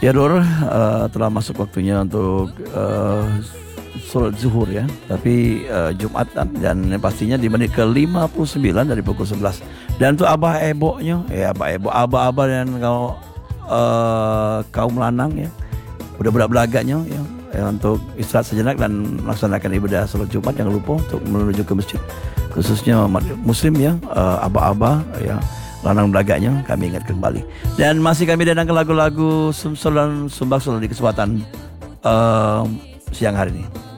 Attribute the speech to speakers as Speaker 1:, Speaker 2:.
Speaker 1: Ya Dor, telah masuk waktunya untuk sholat zuhur ya. Tapi Jumatan dan pastinya di menit ke 59 dari pukul 11. Dan untuk abah eboknya, ya abah ebo, abah-abah dan kau kaum lanang ya, budak-budak belaganya ya, untuk istirahat sejenak dan melaksanakan ibadah sholat Jumat, jangan lupa untuk menuju ke masjid, khususnya umat muslim ya, abah-abah ya, lanang belaganya kami ingat kembali. Dan masih kami datangkan lagu-lagu sumsul dan sumbak di kesempatan siang hari ini.